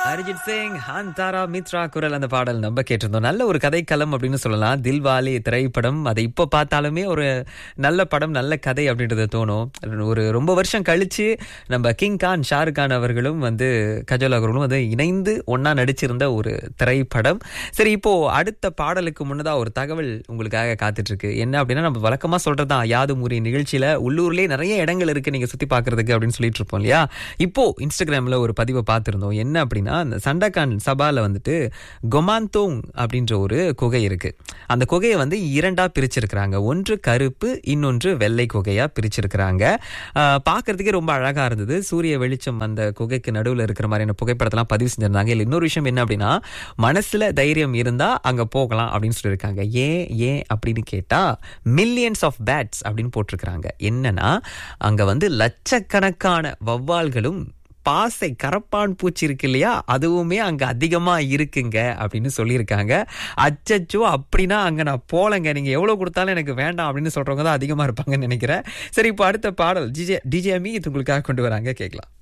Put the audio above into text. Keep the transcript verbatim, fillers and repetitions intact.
அரிஜித் சிங், ஹாந்தாரா மித்ரா குரல் அந்த பாடல் நம்ம கேட்டிருந்தோம். நல்ல ஒரு கதைக்களம் அப்படின்னு சொல்லலாம். தில்வாலே திரைப்படம், அதை இப்போ பார்த்தாலுமே ஒரு நல்ல படம், நல்ல கதை அப்படின்றது தோணும். ஒரு ரொம்ப வருஷம் கழிச்சு நம்ம கிங் கான், ஷாருக் கான் அவர்களும் வந்து கஜோல் அவர்களும் வந்து இணைந்து ஒன்னா நடிச்சிருந்த ஒரு திரைப்படம். சரி, இப்போ அடுத்த பாடலுக்கு முன்னதா ஒரு தகவல் உங்களுக்காக காத்துட்டு இருக்கு. என்ன அப்படின்னா, நம்ம வழக்கமா சொல்றதுதான் யாது முறை நிகழ்ச்சியில உள்ளூர்லயே நிறைய இடங்கள் இருக்கு நீங்க சுத்தி பாக்குறதுக்கு அப்படின்னு சொல்லிட்டு இருப்போம் இல்லையா. இப்போ இன்ஸ்டாகிராம்ல ஒரு பதிவை பார்த்திருந்தோம். என்ன அப்படின்னா, அந்த சண்டகான் சபால வந்துட்டு கொமாந்தோங் அப்படின்ற ஒரு குகை இருக்கு. அந்த குகையை வந்து இரண்டா பிரிச்சிருக்கிறாங்க. ஒன்று கருப்பு, இன்னொன்று வெள்ளை குகையா பிரிச்சிருக்கிறாங்க. பார்க்கறதுக்கே ரொம்ப அழகா இருந்தது. சூரிய வெளிச்சம் அந்த குகைக்கு நடுவில் இருக்கிற மாதிரியான புகைப்படத்தெல்லாம் பதிவு செஞ்சிருந்தாங்க. இல்லை, இன்னொரு விஷயம் என்ன அப்படின்னா, மனசுல தைரியம் இருந்தா அங்க போகலாம் அப்படின்னு சொல்லியிருக்காங்க. ஏன் ஏன் அப்படின்னு கேட்டா, மில்லியன்ஸ் ஆஃப் பேட்ஸ் அப்படின்னு போட்டிருக்கிறாங்க. என்னன்னா, அங்க வந்து லட்சக்கணக்கான வௌவால்களும் பாசை கரப்பான் பூச்சி இருக்கு இல்லையா, அதுவுமே அங்க அதிகமா இருக்குங்க அப்படின்னு சொல்லியிருக்காங்க. அச்சச்சோ, அப்படின்னா அங்க நான் போலங்க, நீங்க எவ்வளவு கொடுத்தாலும் எனக்கு வேண்டாம் அப்படின்னு சொல்றவங்க தான் அதிகமா இருப்பாங்கன்னு நினைக்கிறேன். சரி, இப்போ அடுத்த பாடல் டிஜே டிஜே அமி இது உங்களுக்காக கொண்டு வராங்க, கேட்கலாம்.